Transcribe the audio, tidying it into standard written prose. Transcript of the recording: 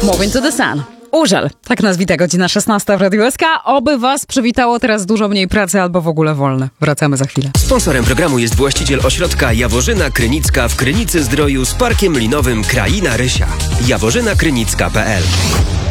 Moving to the Sun. Urzel. Tak nas wita godzina 16 w Radiu SK. Oby was przywitało teraz dużo mniej pracy albo w ogóle wolne. Wracamy za chwilę. Sponsorem programu jest właściciel ośrodka Jaworzyna Krynicka w Krynicy Zdroju z parkiem linowym Kraina Rysia. jaworzynakrynicka.pl